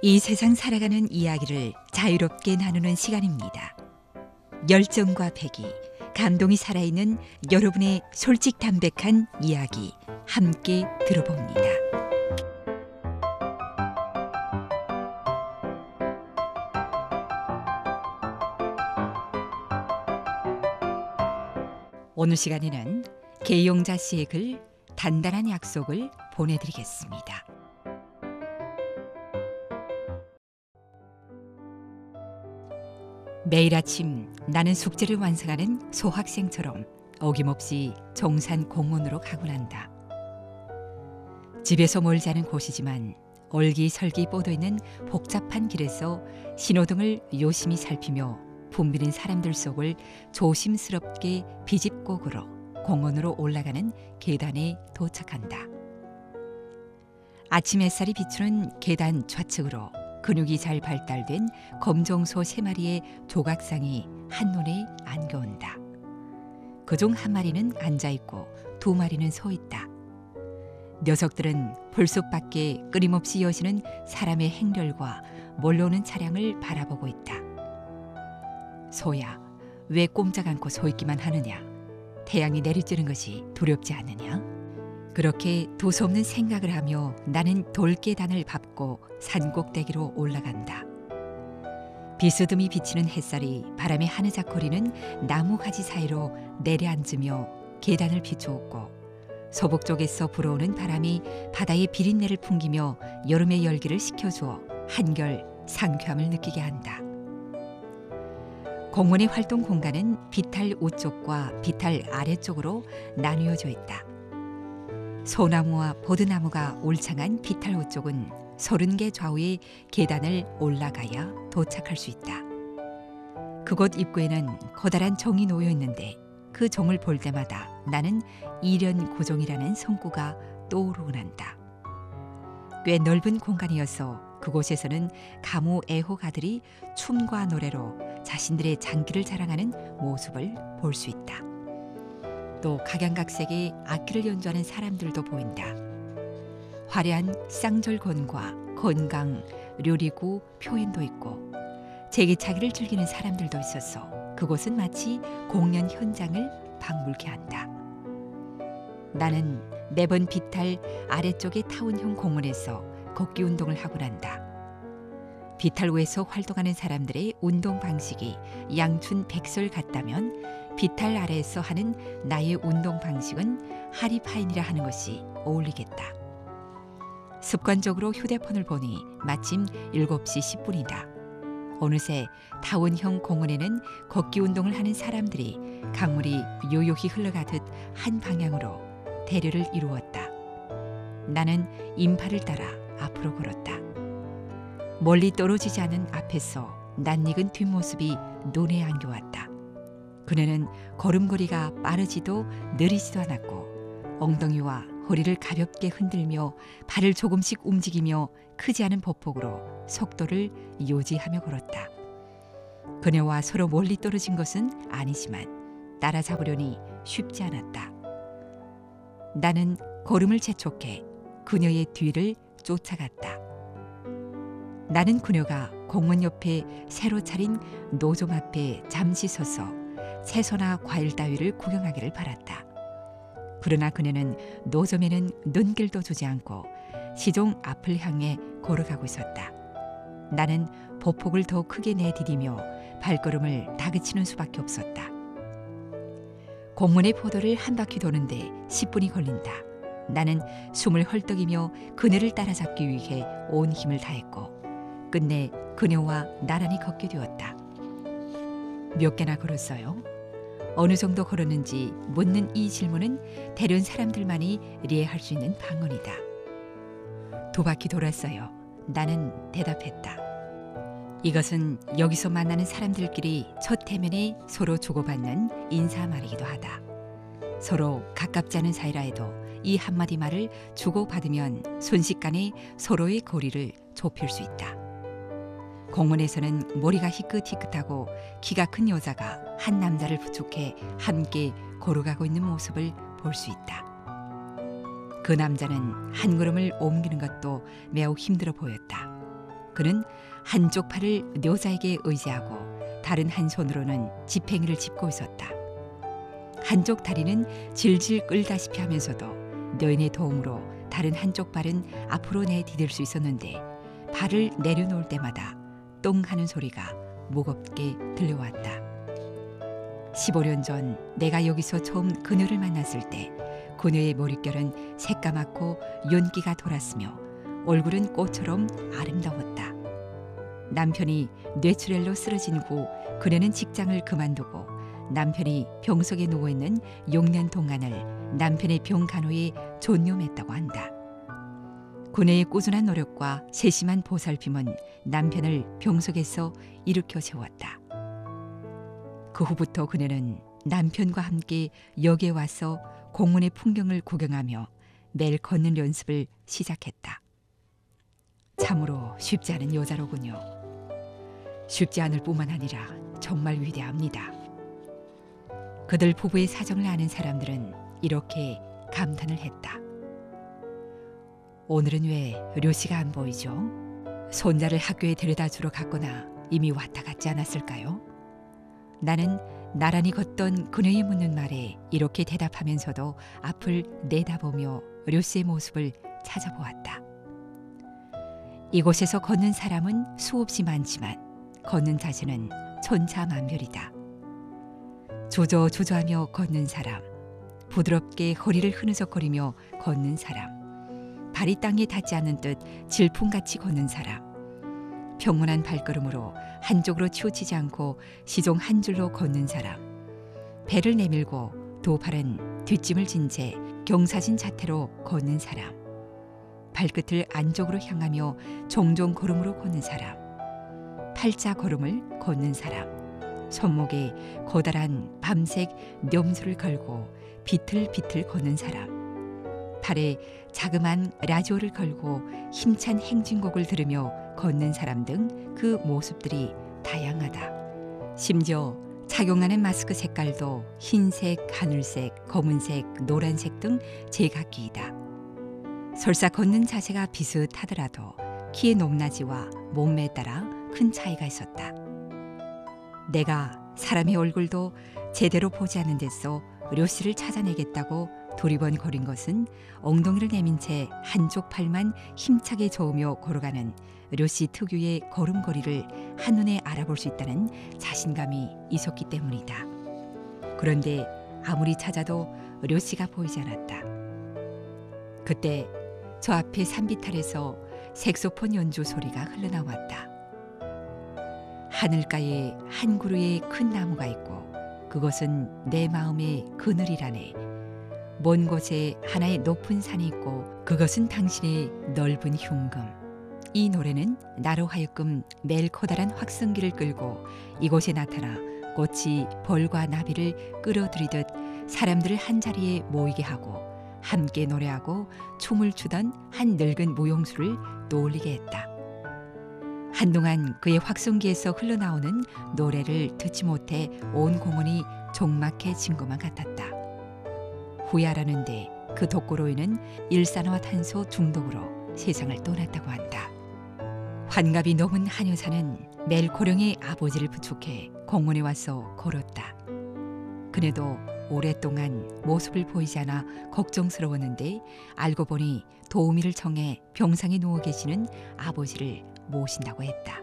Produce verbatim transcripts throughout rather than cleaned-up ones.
이 세상 살아가는 이야기를 자유롭게 나누는 시간입니다. 열정과 패기, 감동이 살아있는 여러분의 솔직 담백한 이야기 함께 들어봅니다. 오늘 시간에는 계용자 씨의 글 단단한 약속을 보내드리겠습니다. 매일 아침 나는 숙제를 완성하는 소학생처럼 어김없이 정산 공원으로 가곤 한다. 집에서 멀지 않은 곳이지만 얼기설기 뻗어있는 복잡한 길에서 신호등을 요심히 살피며 붐비는 사람들 속을 조심스럽게 비집고 걸어 공원으로 올라가는 계단에 도착한다. 아침 햇살이 비추는 계단 좌측으로 근육이 잘 발달된 검정소 세 마리의 조각상이 한눈에 안겨온다. 그중 한 마리는 앉아있고 두 마리는 서있다. 녀석들은 불숲 밖에 끊임없이 여시는 사람의 행렬과 몰려오는 차량을 바라보고 있다. 소야, 왜 꼼짝 않고 서있기만 하느냐? 태양이 내리쬐는 것이 두렵지 않느냐? 그렇게 두서없는 생각을 하며 나는 돌계단을 밟고 산꼭대기로 올라간다. 비스듬히 비치는 햇살이 바람에 하느작거리는 나무가지 사이로 내려앉으며 계단을 비추었고 서북 쪽에서 불어오는 바람이 바다의 비린내를 풍기며 여름의 열기를 식혀주어 한결 상쾌함을 느끼게 한다. 공원의 활동 공간은 비탈 우쪽과 비탈 아래쪽으로 나뉘어져 있다. 소나무와 보드나무가 울창한 비탈호 쪽은 서른 개 좌우의 계단을 올라가야 도착할 수 있다. 그곳 입구에는 커다란 종이 놓여 있는데 그 종을 볼 때마다 나는 이련고종이라는 성구가 떠오르곤 한다. 꽤 넓은 공간이어서 그곳에서는 가무 애호가들이 춤과 노래로 자신들의 장기를 자랑하는 모습을 볼 수 있다. 또 각양각색의 악기를 연주하는 사람들도 보인다. 화려한 쌍절곤과 건강, 료리구 표현도 있고 제기차기를 즐기는 사람들도 있어서 그곳은 마치 공연 현장을 방불케 한다. 나는 매번 비탈 아래쪽의 타운형 공원에서 걷기 운동을 하곤 한다. 비탈호에서 활동하는 사람들의 운동 방식이 양춘 백설 같다면 비탈 아래에서 하는 나의 운동 방식은 하리파인이라 하는 것이 어울리겠다. 습관적으로 휴대폰을 보니 마침 일곱 시 십 분이다. 어느새 타운형 공원에는 걷기 운동을 하는 사람들이 강물이 요요히 흘러가듯 한 방향으로 대류를 이루었다. 나는 인파를 따라 앞으로 걸었다. 멀리 떨어지지 않은 앞에서 낯익은 뒷모습이 눈에 안겨왔다. 그녀는 걸음걸이가 빠르지도 느리지도 않았고 엉덩이와 허리를 가볍게 흔들며 발을 조금씩 움직이며 크지 않은 보폭으로 속도를 유지하며 걸었다. 그녀와 서로 멀리 떨어진 것은 아니지만 따라잡으려니 쉽지 않았다. 나는 걸음을 재촉해 그녀의 뒤를 쫓아갔다. 나는 그녀가 공원 옆에 새로 차린 노점 앞에 잠시 서서 채소나 과일 따위를 구경하기를 바랐다. 그러나 그녀는 노점에는 눈길도 주지 않고 시종 앞을 향해 걸어가고 있었다. 나는 보폭을 더 크게 내디디며 발걸음을 다그치는 수밖에 없었다. 공원의 포도를 한 바퀴 도는데 십 분이 걸린다. 나는 숨을 헐떡이며 그녀를 따라잡기 위해 온 힘을 다했고 끝내 그녀와 나란히 걷게 되었다. 몇 개나 걸었어요? 어느 정도 걸었는지 묻는 이 질문은 대련 사람들만이 이해할 수 있는 방언이다. 두 바퀴 돌았어요. 나는 대답했다. 이것은 여기서 만나는 사람들끼리 첫 대면에 서로 주고받는 인사말이기도 하다. 서로 가깝지 않은 사이라 해도 이 한마디 말을 주고받으면 순식간에 서로의 거리를 좁힐 수 있다. 공원에서는 머리가 희끗희끗하고 키가 큰 여자가 한 남자를 부축해 함께 걸어가고 있는 모습을 볼 수 있다. 그 남자는 한 걸음을 옮기는 것도 매우 힘들어 보였다. 그는 한쪽 팔을 묘자에게 의지하고 다른 한 손으로는 지팽이를 짚고 있었다. 한쪽 다리는 질질 끌다시피 하면서도 여인의 도움으로 다른 한쪽 발은 앞으로 내디딜 수 있었는데 발을 내려놓을 때마다 똥 하는 소리가 무겁게 들려왔다. 십오 년 전 내가 여기서 처음 그녀를 만났을 때 그녀의 머릿결은 새까맣고 윤기가 돌았으며 얼굴은 꽃처럼 아름다웠다. 남편이 뇌출혈로 쓰러진 후 그녀는 직장을 그만두고 남편이 병석에 누워있는 육 년 동안을 남편의 병 간호에 존념했다고 한다. 그녀의 꾸준한 노력과 세심한 보살핌은 남편을 병석에서 일으켜 세웠다. 그 후부터 그녀는 남편과 함께 역에 와서 공원의 풍경을 구경하며 매일 걷는 연습을 시작했다. 참으로 쉽지 않은 여자로군요. 쉽지 않을 뿐만 아니라 정말 위대합니다. 그들 부부의 사정을 아는 사람들은 이렇게 감탄을 했다. 오늘은 왜 료씨가 안 보이죠? 손자를 학교에 데려다 주러 갔거나 이미 왔다 갔지 않았을까요? 나는 나란히 걷던 그녀의 묻는 말에 이렇게 대답하면서도 앞을 내다보며 료씨의 모습을 찾아보았다. 이곳에서 걷는 사람은 수없이 많지만 걷는 자세는 천차만별이다. 조조조조하며 걷는 사람, 부드럽게 허리를 흐느적거리며 걷는 사람, 발이 땅에 닿지 않는 듯 질풍같이 걷는 사람, 평온한 발걸음으로 한쪽으로 치우치지 않고 시종 한 줄로 걷는 사람, 배를 내밀고 두 팔은 뒷짐을 진 채 경사진 자태로 걷는 사람, 발끝을 안쪽으로 향하며 종종 걸음으로 걷는 사람, 팔자 걸음을 걷는 사람, 손목에 커다란 밤색 똠수를 걸고 비틀비틀 걷는 사람, 팔에 자그만 라디오를 걸고 힘찬 행진곡을 들으며 걷는 사람 등 그 모습들이 다양하다. 심지어 착용하는 마스크 색깔도 흰색, 하늘색, 검은색, 노란색 등 제각기이다. 설사 걷는 자세가 비슷하더라도 키의 높낮이와 몸매에 따라 큰 차이가 있었다. 내가 사람의 얼굴도 제대로 보지 않는 데서 료씨를 찾아내겠다고 두리번거린 것은 엉덩이를 내민 채 한쪽 팔만 힘차게 저으며 걸어가는 료씨 특유의 걸음걸이를 한눈에 알아볼 수 있다는 자신감이 있었기 때문이다. 그런데 아무리 찾아도 료씨가 보이지 않았다. 그때 저 앞에 산비탈에서 색소폰 연주 소리가 흘러나왔다. 하늘가에 한 그루의 큰 나무가 있고 그것은 내 마음의 그늘이라네. 먼 곳에 하나의 높은 산이 있고 그것은 당신의 넓은 흉금. 이 노래는 나로 하여금 매일 커다란 확성기를 끌고 이곳에 나타나 꽃이 벌과 나비를 끌어들이듯 사람들을 한자리에 모이게 하고 함께 노래하고 춤을 추던 한 늙은 무용수를 떠올리게 했다. 한동안 그의 확성기에서 흘러나오는 노래를 듣지 못해 온 공원이 적막해진 것만 같았다. 후야라는데 그 독고로이는 일산화탄소 중독으로 세상을 떠났다고 한다. 환갑이 넘은 한 여사는 매일 고령의 아버지를 부축해 공원에 와서 걸었다. 그네도 오랫동안 모습을 보이지 않아 걱정스러웠는데 알고 보니 도우미를 청해 병상에 누워 계시는 아버지를 모신다고 했다.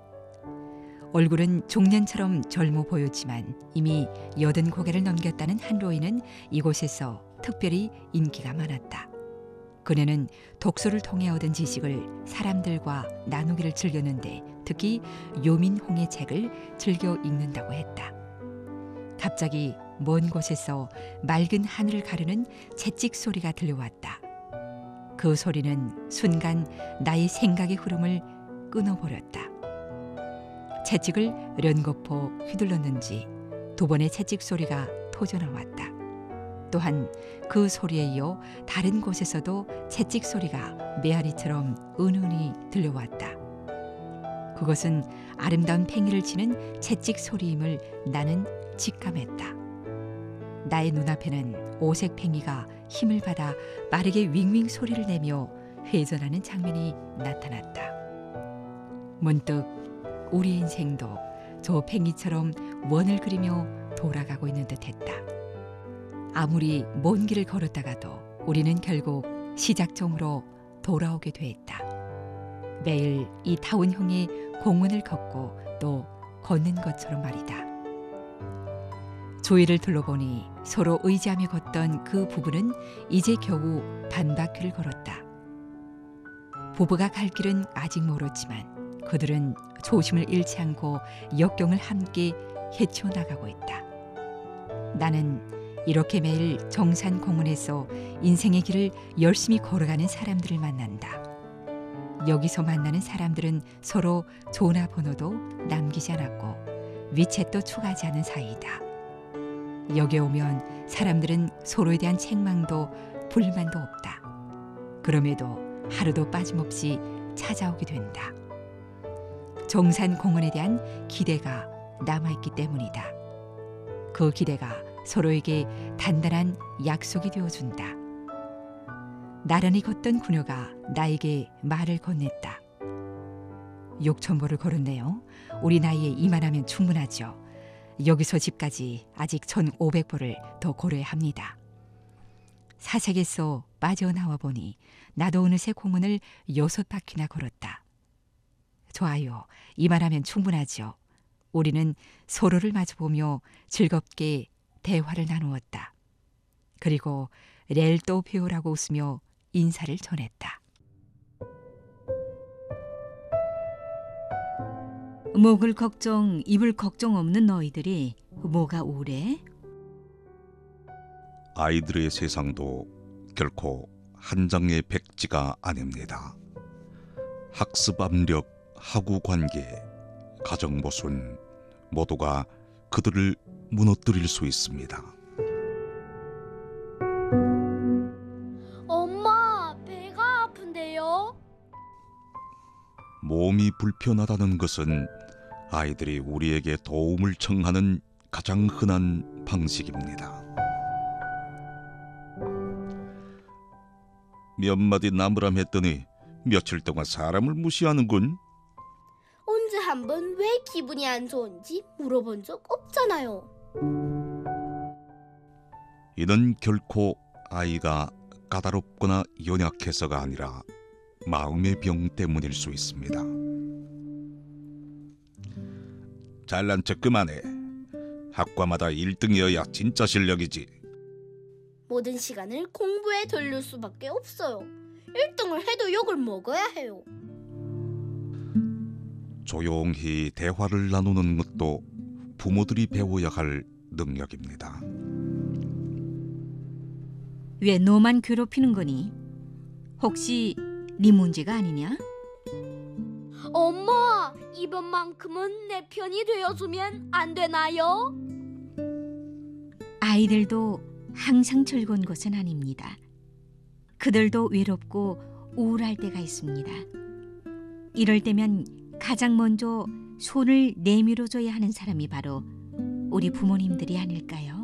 얼굴은 중년처럼 젊어 보였지만 이미 여든 고개를 넘겼다는 한 노인은 이곳에서 특별히 인기가 많았다. 그녀는 독서를 통해 얻은 지식을 사람들과 나누기를 즐겼는데 특히 요민홍의 책을 즐겨 읽는다고 했다. 갑자기 먼 곳에서 맑은 하늘을 가르는 채찍 소리가 들려왔다. 그 소리는 순간 나의 생각의 흐름을 끊어버렸다. 채찍을 연거푸 휘둘렀는지 두 번의 채찍 소리가 터져나왔다. 또한 그 소리에 이어 다른 곳에서도 채찍 소리가 메아리처럼 은은히 들려왔다. 그것은 아름다운 팽이를 치는 채찍 소리임을 나는 직감했다. 나의 눈앞에는 오색 팽이가 힘을 받아 빠르게 윙윙 소리를 내며 회전하는 장면이 나타났다. 문득 우리 인생도 저 팽이처럼 원을 그리며 돌아가고 있는 듯했다. 아무리 먼 길을 걸었다가도 우리는 결국 시작점으로 돌아오게 되었다. 매일 이 타운형의 공원을 걷고 또 걷는 것처럼 말이다. 주위를 둘러보니 서로 의지하며 걷던 그 부부는 이제 겨우 반바퀴를 걸었다. 부부가 갈 길은 아직 멀었지만 그들은 조심을 잃지 않고 역경을 함께 헤쳐나가고 있다. 나는 이렇게 매일 정산공원에서 인생의 길을 열심히 걸어가는 사람들을 만난다. 여기서 만나는 사람들은 서로 전화번호도 남기지 않았고 위챗도 추가하지 않은 사이이다. 여기 오면 사람들은 서로에 대한 책망도 불만도 없다. 그럼에도 하루도 빠짐없이 찾아오게 된다. 정산공원에 대한 기대가 남아있기 때문이다. 그 기대가 서로에게 단단한 약속이 되어준다. 나란히 걷던 그녀가 나에게 말을 건넸다. 육천보를 걸었네요. 우리 나이에 이만하면 충분하죠. 여기서 집까지 아직 천오백 보를 더 걸어야 합니다. 사색에서 빠져나와 보니 나도 어느새 공원을 여섯 바퀴나 걸었다. 좋아요. 이만하면 충분하죠. 우리는 서로를 마주보며 즐겁게 대화를 나누었다. 그리고 렐또 배우라고 웃으며 인사를 전했다. 먹을 걱정, 입을 걱정 없는 너희들이 뭐가 우울해? 아이들의 세상도 결코 한 장의 백지가 아닙니다. 학습 압력, 학우 관계, 가정 모순 모두가 그들을 무너뜨릴 수 있습니다. 엄마, 배가 아픈데요? 몸이 불편하다는 것은 아이들이 우리에게 도움을 청하는 가장 흔한 방식입니다. 몇 마디 나무람 했더니 며칠 동안 사람을 무시하는군. 언제 한번 왜 기분이 안 좋은지 물어본 적 없잖아요. 이는 결코 아이가 까다롭거나 연약해서가 아니라 마음의 병 때문일 수 있습니다. 잘난 척 그만해. 학과마다 일 등이어야 진짜 실력이지. 모든 시간을 공부에 돌릴 수밖에 없어요. 일 등을 해도 욕을 먹어야 해요. 조용히 대화를 나누는 것도 부모들이 배워야 할 능력입니다. 왜 너만 괴롭히는 거니? 혹시 네 문제가 아니냐? 엄마, 이번만큼은 내 편이 되어주면 안 되나요? 아이들도 항상 즐거운 것은 아닙니다. 그들도 외롭고 우울할 때가 있습니다. 이럴 때면 가장 먼저 손을 내밀어줘야 하는 사람이 바로 우리 부모님들이 아닐까요?